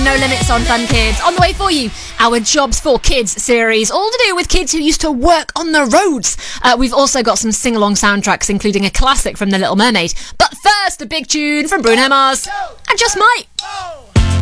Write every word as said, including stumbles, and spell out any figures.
No Limits on Fun Kids. On the way for you, our Jobs for Kids series, all to do with kids who used to work on the roads. Uh, we've also got some sing-along soundtracks, including a classic from The Little Mermaid. But first, a big tune from Bruno Mars. And Just Might.